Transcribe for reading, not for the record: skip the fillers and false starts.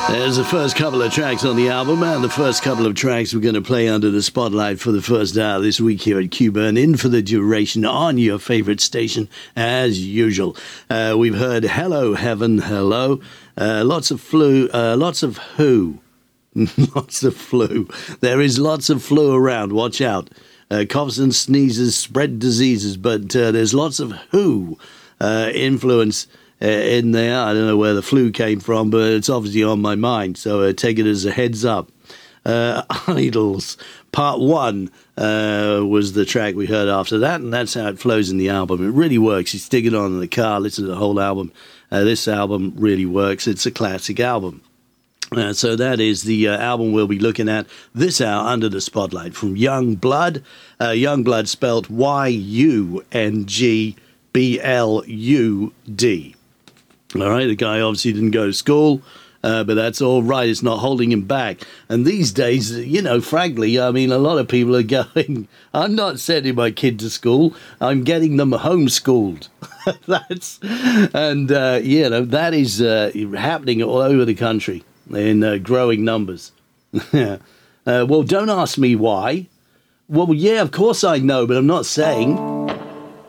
There's the first couple of tracks on the album, and the first couple of tracks we're going to play under the spotlight for the first hour this week here at Q-Burn, in for the duration on your favorite station, as usual. We've heard Hello Heaven, Hello, lots of flu, lots of who, lots of flu. There is lots of flu around, watch out. Coughs and sneezes spread diseases, but there's lots of who influence in there. I don't know where the flu came from, but it's obviously on my mind, so take it as a heads up. Idols, Part 1 was the track we heard after that, and that's how it flows in the album. It really works. You stick it on in the car, listen to the whole album. This album really works. It's a classic album. So that is the album we'll be looking at this hour under the spotlight from Young Blood. Young Blood spelled Y-U-N-G-B-L-U-D. All right, the guy obviously didn't go to school, but that's all right. It's not holding him back. And these days, you know, frankly, I mean, a lot of people are going, I'm not sending my kid to school. I'm getting them homeschooled. That is happening all over the country in growing numbers. Well, don't ask me why. Well, yeah, of course I know, but I'm not saying.